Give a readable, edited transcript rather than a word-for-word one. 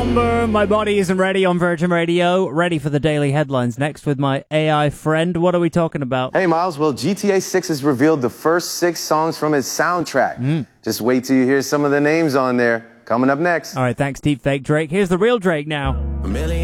Number, my body isn't ready on Virgin Radio. Ready for the daily headlines next with my AI friend. What are we talking about? Hey, Miles. Well, GTA 6 has revealed the first 6 songs from its soundtrack. Just wait till you hear some of the names on there. Coming up next. All right, thanks, Deepfake Drake. Here's the real Drake now.